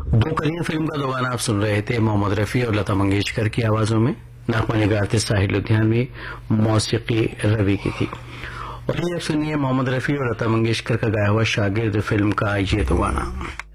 दो करियन फिल्म का दो गाना आप सुन रहे थे मोहम्मद रफी और लता मंगेशकर की आवाजों में। नगमा निगार थे साहिल लुधियानवी, मौसीकी रवि की थी। और ये अब सुनिए मोहम्मद रफी और लता मंगेशकर का गाया हुआ शागिर्द फिल्म का ये दो गाना।